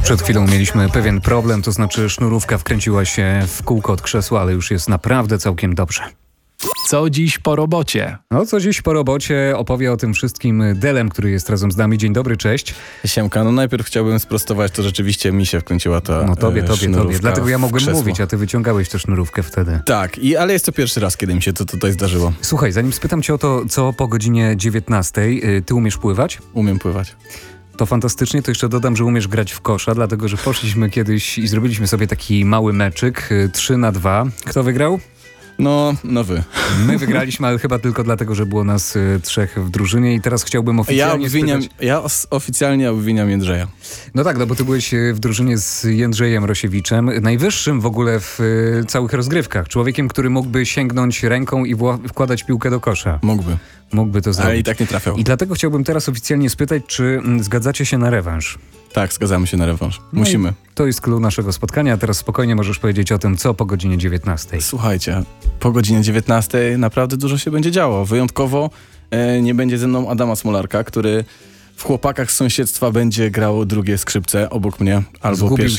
Przed chwilą mieliśmy pewien problem, to znaczy sznurówka wkręciła się w kółko od krzesła, ale już jest naprawdę całkiem dobrze. Co dziś po robocie? No co dziś po robocie opowie o tym wszystkim Delem, który jest razem z nami. Dzień dobry, cześć. Siemka, no najpierw chciałbym sprostować, to rzeczywiście mi się wkręciła ta No tobie. Dlatego ja mogłem krzesło. mówić, a ty wyciągałeś tę sznurówkę wtedy. Tak, ale jest to pierwszy raz, kiedy mi się to tutaj zdarzyło. Słuchaj, zanim spytam cię o to, co po godzinie 19, ty umiesz pływać? Umiem pływać. To fantastycznie, to jeszcze dodam, że umiesz grać w kosza, dlatego że poszliśmy kiedyś i zrobiliśmy sobie taki mały meczyk, 3-2. Kto wygrał? No wy. My wygraliśmy, ale chyba tylko dlatego, że było nas 3 w drużynie i teraz chciałbym oficjalnie spytać... Oficjalnie obwiniam Jędrzeja. No tak, no bo ty byłeś w drużynie z Jędrzejem Rosiewiczem, najwyższym w ogóle w całych rozgrywkach. Człowiekiem, który mógłby sięgnąć ręką i wkładać piłkę do kosza. Mógłby to zrobić. Ale i tak nie trafiał. I dlatego chciałbym teraz oficjalnie spytać, czy zgadzacie się na rewanż? Tak, zgadzamy się na rewanż. No Musimy. To jest clue naszego spotkania, a teraz spokojnie możesz powiedzieć o tym, co po godzinie 19. Słuchajcie, po godzinie 19 naprawdę dużo się będzie działo. Wyjątkowo nie będzie ze mną Adama Smolarka, który w Chłopakach z sąsiedztwa będzie grał drugie skrzypce obok mnie. Albo Zgubił pierwsze